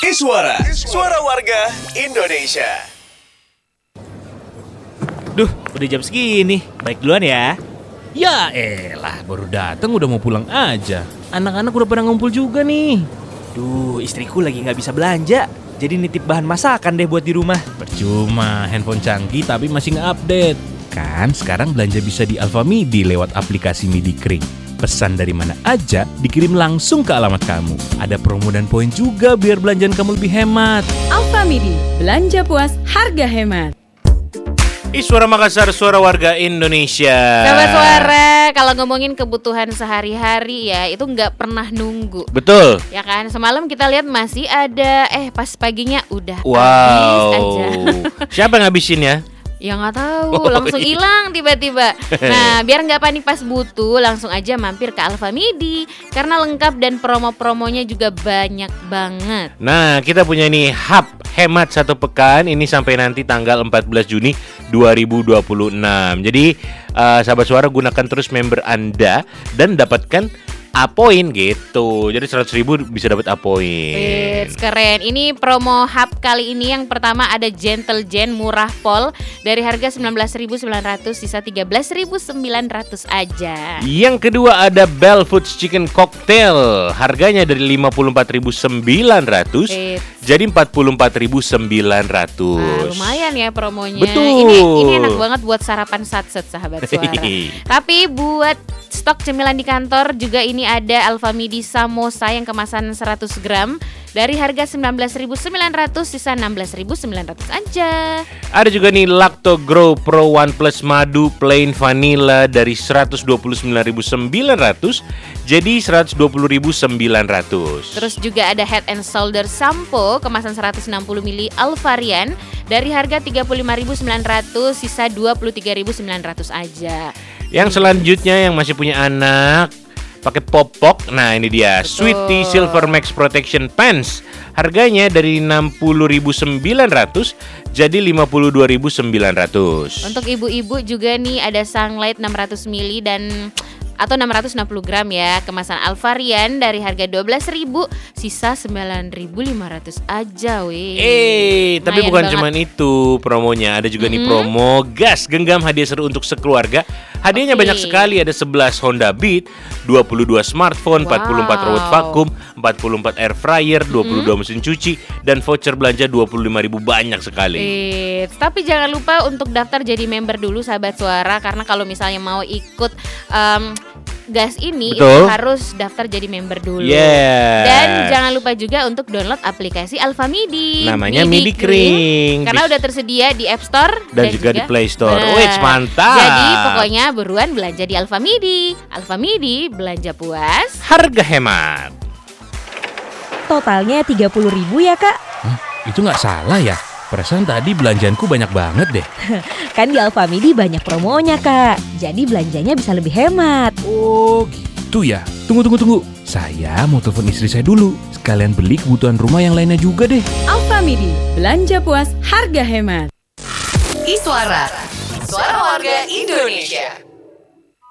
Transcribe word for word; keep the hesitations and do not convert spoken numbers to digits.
Iswara, suara warga Indonesia. Duh, udah jam segini. Baik duluan ya. Ya elah, baru datang udah mau pulang aja. Anak-anak udah pada ngumpul juga nih. Duh, istriku lagi gak bisa belanja. Jadi nitip bahan masakan deh buat di rumah. Percuma, handphone canggih tapi masih nge-update. Kan sekarang belanja bisa di Alfamidi lewat aplikasi Midi Kring. Pesan dari mana aja dikirim langsung ke alamat kamu. Ada promo dan poin juga biar belanjaan kamu lebih hemat. Alfamidi, belanja puas, harga hemat. Iswara Makassar, suara warga Indonesia. Sahabat Suara, kalau ngomongin kebutuhan sehari-hari ya, itu nggak pernah nunggu. Betul. Ya kan, semalam kita lihat masih ada, eh pas paginya udah Wow. habis aja. Siapa yang ngabisin ya? Ya nggak tahu, Oh, langsung iya. hilang tiba-tiba. Nah, biar nggak panik pas butuh, langsung aja mampir ke Alfamidi karena lengkap dan promo-promonya juga banyak banget. Nah, kita punya nih hub hemat satu pekan ini sampai nanti tanggal empat belas Juni dua ribu dua puluh enam. Jadi uh, sahabat Suara, gunakan terus member Anda dan dapatkan A-point gitu. Jadi seratus ribu bisa dapat A-point. It's keren. Ini promo hub kali ini yang pertama ada Gentle Gen murah pol dari harga sembilan belas ribu sembilan ratus sisa tiga belas ribu sembilan ratus aja. Yang kedua ada Bell Foods Chicken Cocktail. Harganya dari lima puluh empat ribu sembilan ratus It's... jadi empat puluh empat ribu sembilan ratus. Nah, lumayan ya promonya. Betul. Ini ini enak banget buat sarapan satset sahabat Suara. Tapi buat stok cemilan di kantor juga ini ada Alfamidi Samosa yang kemasan seratus gram dari harga sembilan belas ribu sembilan ratus sisa enam belas ribu sembilan ratus aja. Ada juga nih Lacto Grow Pro One Plus Madu Plain Vanilla dari seratus dua puluh sembilan ribu sembilan ratus jadi seratus dua puluh ribu sembilan ratus. Terus juga ada Head and Shoulder Shampoo kemasan seratus enam puluh mililiter Alvarian dari harga tiga puluh lima ribu sembilan ratus sisa dua puluh tiga ribu sembilan ratus aja. Yang selanjutnya yang masih punya anak pakai popok, nah ini dia Betul. Sweetie Silver Max Protection Pants. Harganya dari enam puluh ribu sembilan ratus jadi lima puluh dua ribu sembilan ratus. Untuk ibu-ibu juga nih ada Sunlight enam ratus mililiter dan atau enam ratus enam puluh gram ya, kemasan Alvarian dari harga dua belas ribu sisa sembilan ribu lima ratus aja weh. Eh, tapi Lumayan bukan banget. cuma itu promonya, ada juga nih Mm-hmm. promo gas genggam hadiah seru untuk sekeluarga. Hadiahnya Oke. banyak sekali, ada sebelas Honda Beat, dua puluh dua smartphone, empat puluh empat robot Wow. vakum, empat puluh empat air fryer, dua puluh dua mesin cuci, dan voucher belanja dua puluh lima ribu, banyak sekali. Eh, tapi jangan lupa untuk daftar jadi member dulu sahabat Suara karena kalau misalnya mau ikut um, gas ini Betul. itu harus daftar jadi member dulu. Yes. Dan jangan lupa juga untuk download aplikasi Alfamidi. Namanya Midi Kring. Karena Bis- udah tersedia di App Store dan, juga, di Play Store. Nah, Wih, mantap. Jadi pokoknya buruan belanja di Alfamidi. Alfamidi, belanja puas. Harga hemat. Totalnya tiga puluh ribu ya kak. Hah, itu nggak salah ya? Perasaan tadi belanjaanku banyak banget deh. Kan di Alfamidi banyak promonya kak. Jadi belanjanya bisa lebih hemat. Oh gitu ya. Tunggu tunggu tunggu. Saya mau telepon istri saya dulu. Sekalian beli kebutuhan rumah yang lainnya juga deh. Alfamidi, belanja puas, harga hemat. Iswara, suara warga Indonesia.